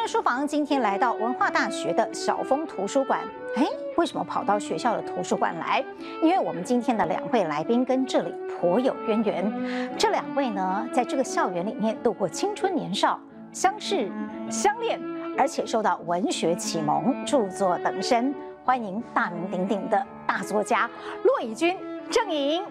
书房今天来到文化大学的小峰图书馆。为什么跑到学校的图书馆来？因为我们今天的2位来宾跟这里颇有渊源。这2位呢，在这个校园里面度过青春年少，相识、相恋，而且受到文学启蒙，著作等身。欢迎大名鼎鼎的大作家骆以军、郑颖。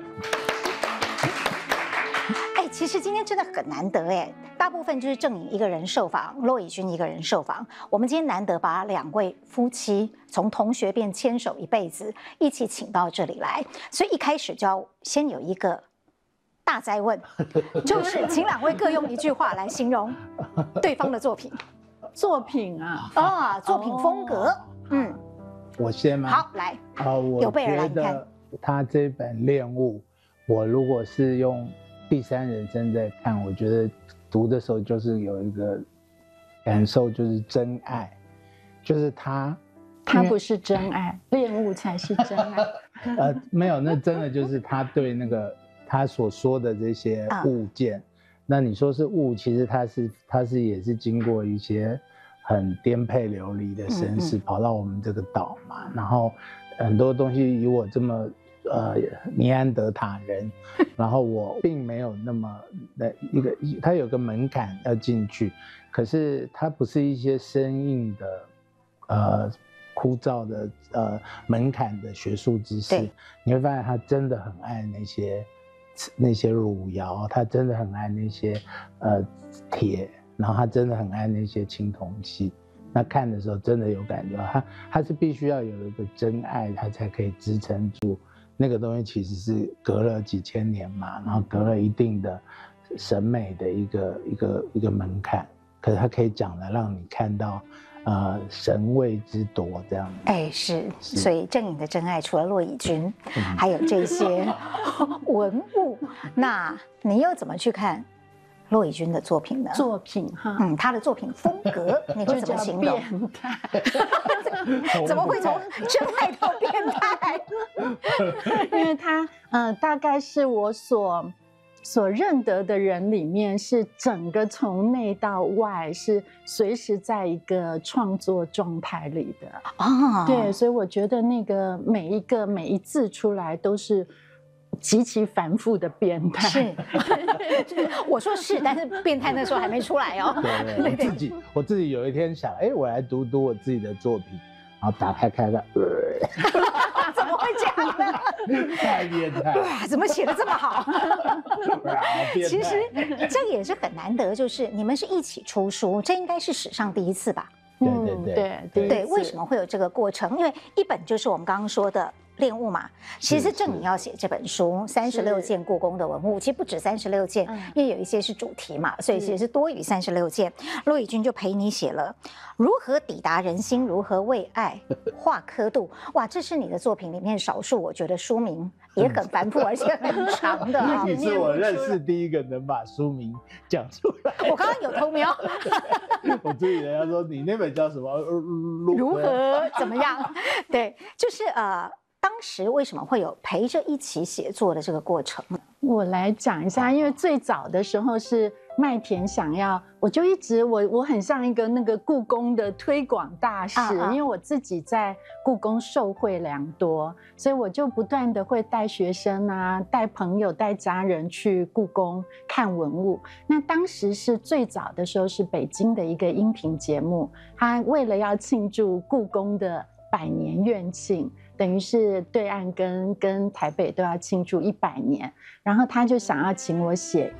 其实今天真的很难得大部分就是郑颖一个人受访，骆以军一个人受访。我们今天难得把2位夫妻从同学变牵手一辈子，一起请到这里来，所以一开始就要先有一个大哉问，就是请2位各用1句话来形容对方的作品。 作品啊， 作品风格。 我先吗？ 好，来。 我觉得他这本《恋物》，我如果是用第3人称在看，我觉得读的时候就是有一个感受，就是真爱，就是他不是真爱，恋物才是真爱。 没有，那真的就是他对那个他所说的这些物件，那你说是物，其实他是也是经过一些很颠沛流离的身世跑到我们这个岛嘛，然后很多东西以我这么尼安德塔人，然后我并没有那么的它有个门槛要进去，可是它不是一些生硬的枯燥的门槛的学术知识，你会发现他真的很爱那些汝窑，他真的很爱那些铁，然后他真的很爱那些青铜器。那看的时候真的有感觉，他是必须要有一个真爱，他才可以支撑住。那个东西其实是隔了几千年嘛，然后隔了一定的审美的一个门槛，可是它可以讲的让你看到神味之多这样子。 是，所以郑颖的真爱除了骆以军，还有这些文物。那你又怎么去看骆以军的作品呢？ 作品他的作品风格你会怎么形容？ 变态。 怎么会从真爱到变态？ 因为他大概是我所认得的人里面，是整个从内到外是随时在一个创作状态里的对，所以我觉得那个每一字出来都是极其繁复的变态。 是，我说是，但是变态那时候还没出来哦。 对，我自己有一天想，我来读读我自己的作品，然后打开看到， 怎么会这样呢？ 太变态！ 哇，怎么写得这么好？其实这个也是很难得，就是你们是一起出书，这应该是史上第一次吧？ 对， 为什么会有这个过程？因为一本就是我们刚刚说的恋物嘛，其实郑颖要写这本书，36件故宫的文物，其实不止36件，因为有一些是主题嘛，所以其实是多于36件。骆以军就陪你写了如何抵达人心，如何为爱画刻度。哇，这是你的作品里面少数我觉得书名也很繁复而且很长的你是我认识第一个能把书名讲出来。 我刚刚有偷瞄。 我注意人家说你那本叫什么？ 如何怎么样？对，就是当时为什么会有陪着一起写作的这个过程？ 我来讲一下，因为最早的时候是麦田想要，我就一直我很像一个那个故宫的推广大使，因为我自己在故宫受惠良多，所以我就不断的会带学生带朋友带家人去故宫看文物。那当时是最早的时候是北京的一个音频节目，他为了要庆祝故宫的100年院庆，等于是对岸跟台北都要庆祝100年，然后他就想要请我写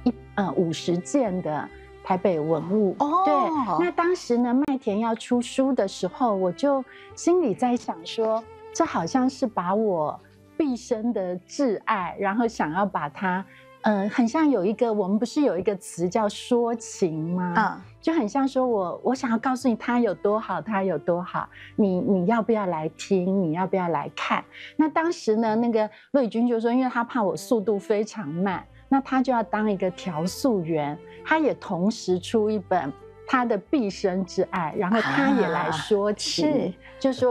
50件的台北文物。对，那当时呢，麦田要出书的时候，我就心里在想说，这好像是把我毕生的挚爱，然后想要把它很像我们不是有一个词叫说情吗？就很像说我想要告诉你它有多好，它有多好，你要不要来听？你要不要来看？那当时呢，那个骆以军就说，因为他怕我速度非常慢，那他就要当一个调速员，他也同时出一本他的毕生之爱，然后他也来说情，就说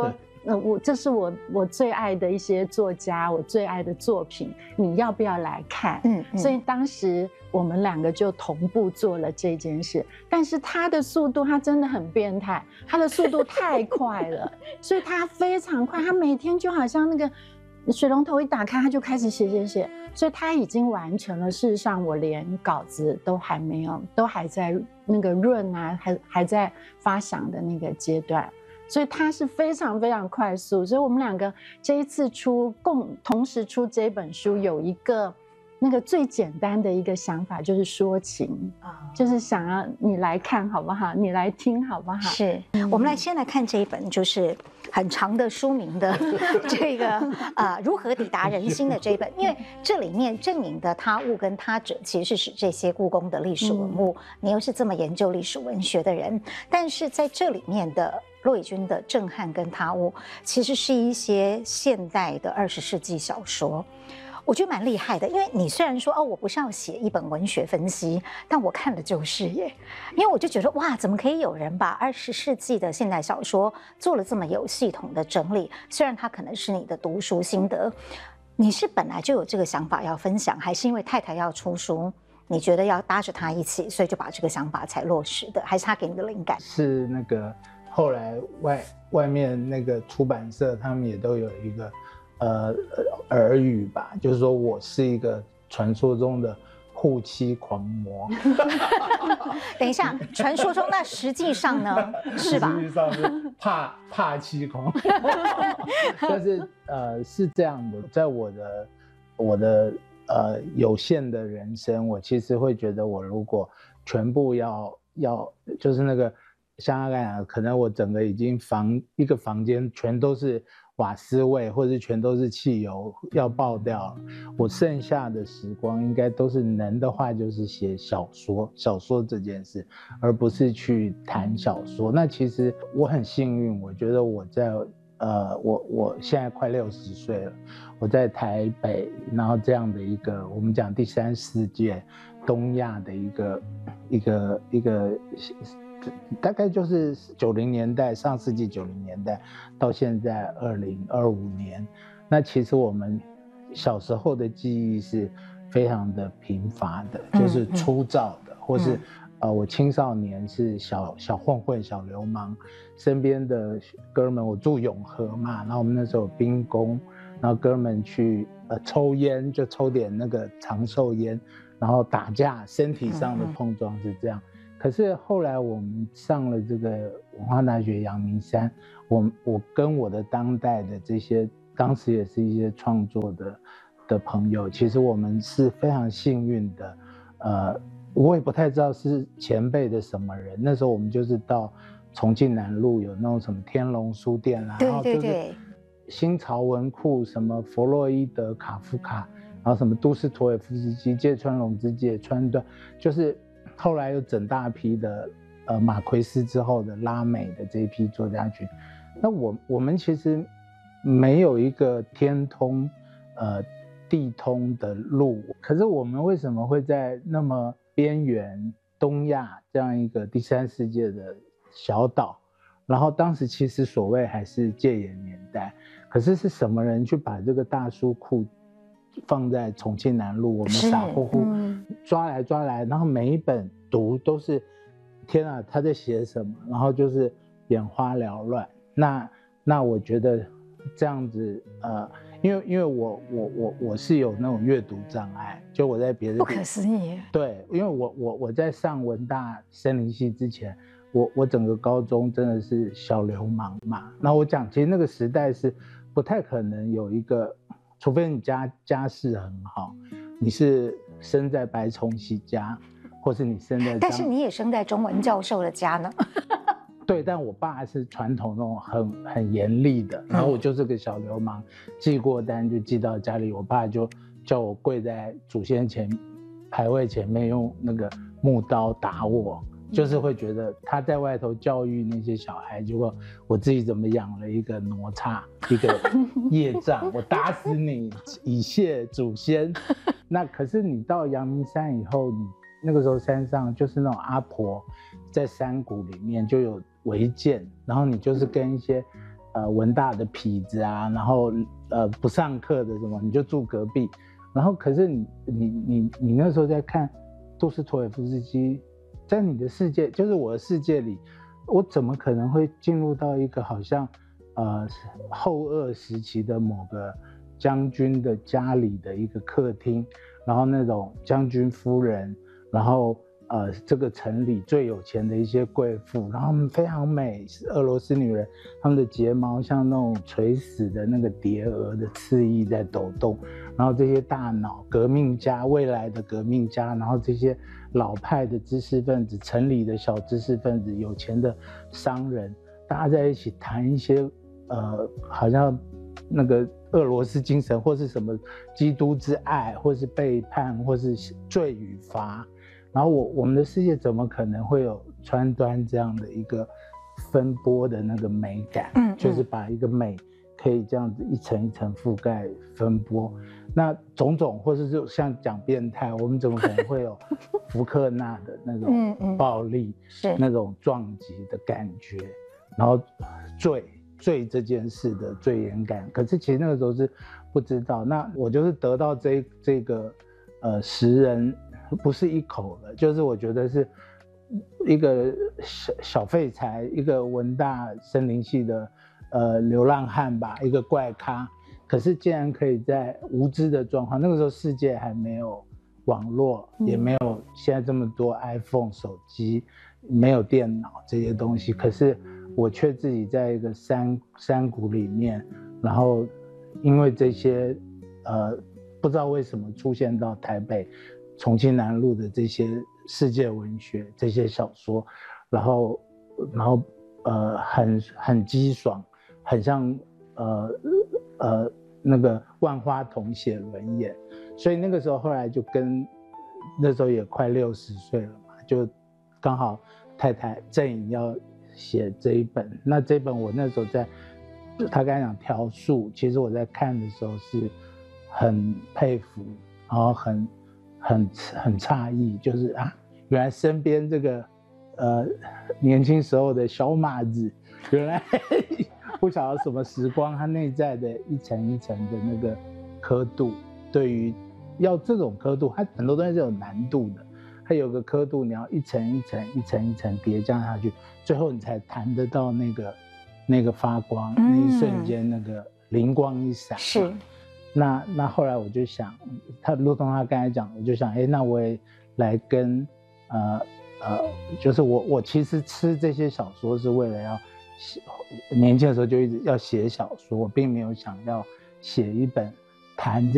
这是我最爱的一些作家，我最爱的作品，你要不要来看？所以当时我们2个就同步做了这件事。但是他的速度，他真的很变态，他的速度太快了，所以他非常快，他每天就好像那个水龙头一打开，他就开始写，所以他已经完成了。事实上，我连稿子都还没有，都还在那个润啊，还在发想的那个阶段。所以他是非常非常快速，所以我们2个这一次同时出这本书，有一个那个最简单的一个想法，就是说情就是想要你来看好不好？你来听好不好？ 是，我们先来看这一本，就是很长的书名的这个如何抵达人心的这一本，因为这里面证明的他物跟他者其实是这些故宫的历史文物，你又是这么研究历史文学的人，但是在这里面的骆以军的震撼跟他物，其实是一些现代的20世纪小说。我觉得蛮厉害的，因为你虽然说我不是要写一本文学分析，但我看的就是耶，因为我就觉得哇，怎么可以有人把20世纪的现代小说做了这么有系统的整理？虽然它可能是你的读书心得，你是本来就有这个想法要分享，还是因为太太要出书，你觉得要搭着她一起，所以就把这个想法才落实的？还是他给你的灵感？ 是那个后来外面那个出版社他们也都有一个耳语吧，就是说我是一个传说中的护妻狂魔。 等一下，传说中那实际上呢？是吧？ 实际上是怕妻狂。但是是这样的，在我的有限的人生，我其实会觉得，我如果全部要就是那个像他刚才讲，可能我整个已经一个房间全都是瓦斯味，或者是全都是汽油要爆掉了，我剩下的时光应该都是能的话就是写小说这件事，而不是去谈小说。那其实我很幸运，我觉得我在我现在快60岁了，我在台北，然后这样的一个我们讲第3世界东亚的一个大概就是90年代，上世纪90年代到现在2025年，那其实我们小时候的记忆是非常的贫乏的，就是粗糙的，或是我青少年是小混混、小流氓，身边的哥们，我住永和嘛，然后我们那时候有兵工，然后哥们去抽烟，就抽点那个长寿烟，然后打架，身体上的碰撞是这样。可是后来我们上了这个文化大学阳明山，我跟我的当代的这些，当时也是一些创作的朋友，其实我们是非常幸运的。我也不太知道是前辈的什么人，那时候我们就是到重庆南路有那种什么天龙书店啦，然后就是新潮文库，什么弗洛伊德、卡夫卡，然后什么都斯妥也夫斯基、芥川龙之介、川端，就是后来又整大批的马奎斯之后的拉美的这一批作家群。那我们其实没有一个天通地通的路，可是我们为什么会在那么边缘东亚这样一个第3世界的小岛，然后当时其实所谓还是戒严年代，可是是什么人去把这个大书库放在重庆南路，我们傻乎乎抓来，然后每一本读都是天啊他在写什么，然后就是眼花缭乱。那我觉得这样子因为我是有那种阅读障碍，就我在别的不可思议。 对，因为我在上文大森林系之前，我整个高中真的是小流氓嘛。那我讲，其实那个时代是不太可能有一个，除非你家世很好，你是生在白崇禧家，或是你生在， 但是你也生在中文教授的家呢。 对，但我爸是传统那种很严厉的，然后我就是个小流氓，寄过单就寄到家里，我爸就叫我跪在祖先牌位前面用那个木刀打我，就是会觉得他在外头教育那些小孩，结果我自己怎么养了一个哪吒，一个业障，我打死你以谢祖先。那可是你到阳明山以后，你那个时候山上就是那种阿婆在山谷里面就有违建，然后你就是跟一些文大的痞子啊，然后不上课的什么，你就住隔壁。然后可是你那时候在看杜斯妥也夫斯基，在你的世界，就是我的世界里，我怎么可能会进入到一个好像后俄时期的某个将军的家里的一个客厅，然后那种将军夫人，然后这个城里最有钱的一些贵妇，然后她们非常美，是俄罗斯女人，她们的睫毛像那种垂死的那个蝶蛾的翅翼在抖动，然后这些大脑革命家，未来的革命家，然后这些老派的知识分子，城里的小知识分子，有钱的商人，大家在一起谈一些好像那个俄罗斯精神，或是什么基督之爱，或是背叛，或是罪与罚。然后我们的世界怎么可能会有川端这样的一个分拨的那个美感？就是把一个美可以这样子一层一层覆盖分拨。那种种，或是就像讲变态，我们怎么可能会有福克纳的那种暴力，那种撞击的感觉？然后罪这件事的罪严感，可是其实那个时候是不知道。那我就是得到这个食人。不是一口的，就是我觉得是一个小废材，一个文大森林系的流浪汉吧，一个怪咖。可是竟然可以在无知的状况，那个时候世界还没有网络，也没有现在这么多 iPhone 手机，没有电脑这些东西。可是我却自己在一个山谷里面，然后因为这些不知道为什么出现到台北。重庆南路的这些世界文学，这些小说，然后很激爽，很像那个万花筒写轮眼，所以那个时候后来就那时候也快60岁了嘛，就刚好太太郑颖要写这一本，那这本我那时候他刚才讲条数，其实我在看的时候是很佩服，然后很诧异，就是原来身边这个年轻时候的小马子，原来不晓得什么时光，它内在的一层一层的那个刻度，对于要这种刻度，它很多东西是有难度的，它有个刻度，你要一层一层一层一层叠加下去，最后你才谈得到那个发光，那一瞬间那个灵光一闪。 是。 那后来我就想，如同他刚才讲，我就想，那我也来跟就是我其实吃这些小说是为了要年轻的时候就一直要写小说，我并没有想要写一本谈